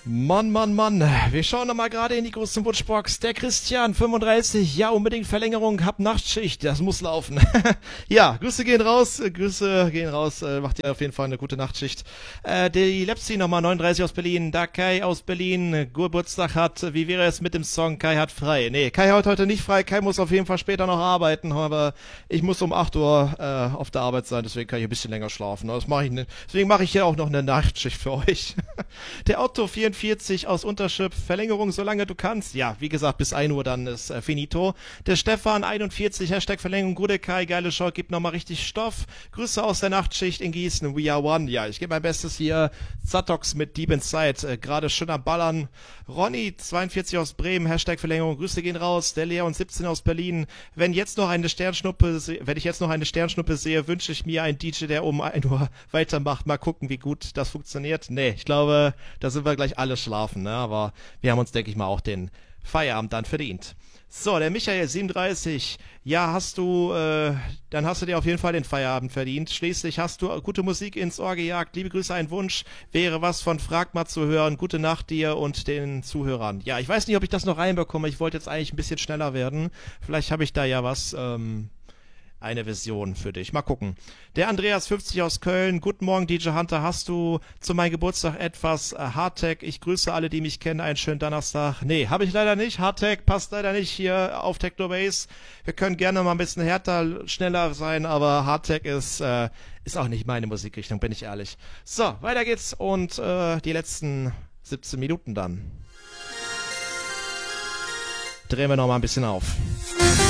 Mann, Mann, Mann. Wir schauen nochmal gerade in die große Wunschbox. Der Christian, 35. Ja, unbedingt Verlängerung. Hab Nachtschicht. Das muss laufen. Ja, Grüße gehen raus. Macht ihr auf jeden Fall eine gute Nachtschicht. Die Lepsi nochmal, 39 aus Berlin. Da Kai aus Berlin Geburtstag hat. Wie wäre es mit dem Song Kai hat frei? Nee, Kai hat heute nicht frei. Kai muss auf jeden Fall später noch arbeiten. Aber ich muss um 8 Uhr auf der Arbeit sein. Deswegen kann ich ein bisschen länger schlafen. Deswegen mache ich hier auch noch eine Nachtschicht für euch. Der Otto, 44 aus Unterschrift, Verlängerung, solange du kannst. Ja, wie gesagt, bis 1 Uhr dann ist finito. Der Stefan, 41, Hashtag Verlängerung, gute Kai, geile Show, gibt nochmal richtig Stoff. Grüße aus der Nachtschicht in Gießen, we are one. Ja, ich gebe mein Bestes hier. Zatox mit Deep Inside, gerade schön am Ballern. Ronny, 42 aus Bremen, Hashtag Verlängerung, Grüße gehen raus. Der Leon, 17 aus Berlin. Wenn ich jetzt noch eine Sternschnuppe sehe, wünsche ich mir einen DJ, der um 1 Uhr weitermacht. Mal gucken, wie gut das funktioniert. Nee, ich glaube, da sind wir gleich alle schlafen, ne? Aber wir haben uns, denke ich mal, auch den Feierabend dann verdient. So, der Michael, 37. Ja, dann hast du dir auf jeden Fall den Feierabend verdient. Schließlich hast du gute Musik ins Ohr gejagt. Liebe Grüße, ein Wunsch wäre was von Frag mal zu hören. Gute Nacht dir und den Zuhörern. Ja, ich weiß nicht, ob ich das noch reinbekomme. Ich wollte jetzt eigentlich ein bisschen schneller werden. Vielleicht habe ich da ja was, eine Vision für dich. Mal gucken. Der Andreas, 50 aus Köln. Guten Morgen, DJ Hunter. Hast du zu meinem Geburtstag etwas Hardtech? Ich grüße alle, die mich kennen. Einen schönen Donnerstag. Nee, habe ich leider nicht. Hardtech passt leider nicht hier auf Technobase. Wir können gerne mal ein bisschen härter, schneller sein, aber Hardtech ist auch nicht meine Musikrichtung, bin ich ehrlich. So, weiter geht's und die letzten 17 Minuten dann. Drehen wir noch mal ein bisschen auf.